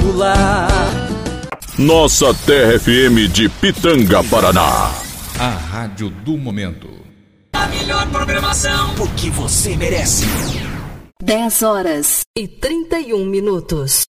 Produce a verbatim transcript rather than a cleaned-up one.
popular. Nossa Terra F M de Pitanga, Paraná. A rádio do momento. A melhor programação, porque você merece. dez horas e trinta e um minutos.